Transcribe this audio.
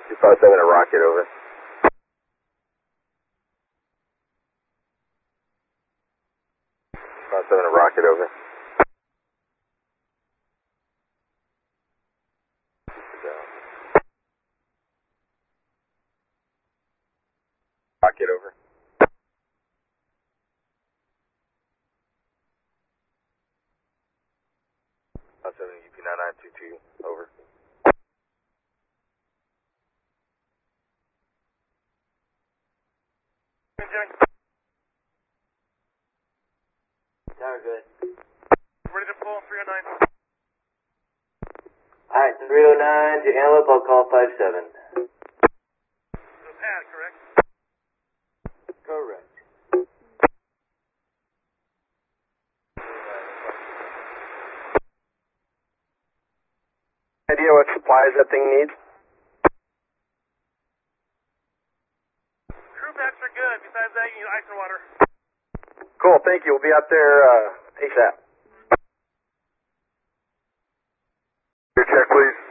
257 a rocket, over. Seven a rocket, over. Rocket, over. Seven UP9922, over. Tower, good. Ready to pull 309. Alright, 309 to Antelope, I'll call 57. The pad, correct? Correct. Idea what supplies that thing needs? Crew packs are good. Besides that, you need ice and water. Cool, thank you. We'll be out there ASAP. Your check, please.